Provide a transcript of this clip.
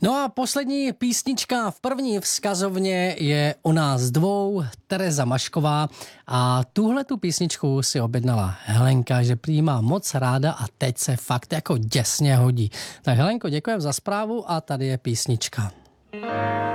No a poslední písnička v první vzkazovně je o nás dvou, Tereza Mašková, a tuhle tu písničku si objednala Helenka, že prý má moc ráda a teď se fakt jako děsně hodí. Tak Helenko, děkujem za zprávu a tady je písnička.